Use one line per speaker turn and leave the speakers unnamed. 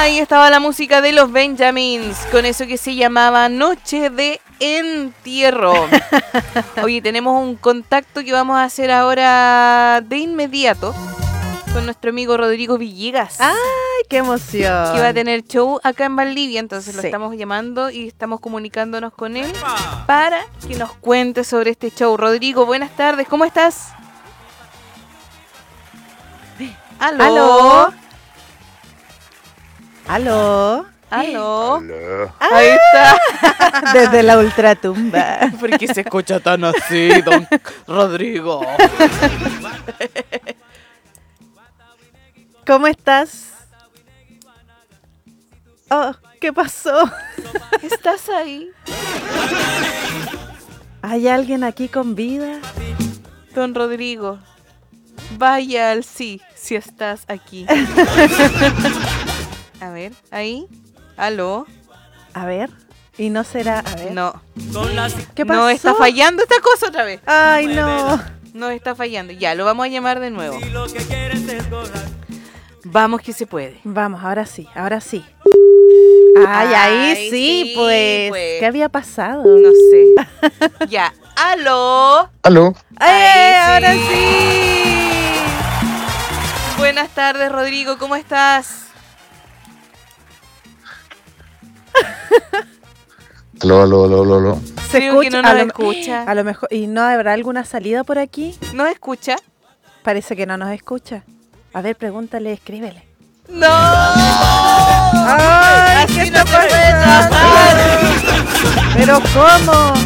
Ahí estaba la música de los Benjamins, con eso que se llamaba Noche de Entierro. Oye, tenemos un contacto que vamos a hacer ahora de inmediato con nuestro amigo Rodrigo Villegas.
¡Ay, qué emoción!
Que va a tener show acá en Valdivia, entonces lo
Sí.
estamos llamando y estamos comunicándonos con él para que nos cuente sobre este show. Rodrigo, buenas tardes, ¿cómo estás? ¿Aló?
¿Aló? ¿Aló?
¿Aló?
Aló.
Ahí está.
Desde la ultratumba.
¿Por qué se escucha tan así, don Rodrigo?
¿Cómo estás? Oh, ¿qué pasó?
¿Estás ahí?
¿Hay alguien aquí con vida?
Don Rodrigo, vaya al sí, si estás aquí. A ver, ahí. ¿Aló?
A ver. ¿Y no será? A ver.
No.
¿Qué pasó?
No, está fallando esta cosa otra vez.
Ay, no.
No está fallando. Ya, lo vamos a llamar de nuevo. Vamos que se puede.
Vamos, ahora sí, ahora sí. Ay, ahí
Ay,
sí,
sí,
pues.
pues.
¿Qué había pasado?
No sé. Ya. ¿Aló?
Aló.
Ahí sí.
Ahora sí.
Buenas tardes, Rodrigo. ¿Cómo estás?
Aló.
Se
Creo que no nos
a lo-
escucha.
A lo mejor. ¿Y no habrá alguna salida por aquí?
¿No escucha?
Parece que no nos escucha. A ver, pregúntale, escríbele.
¡No!
¡Ay,
Así
qué
no
está
se puede
pasando!
trabajar.
¿Pero cómo?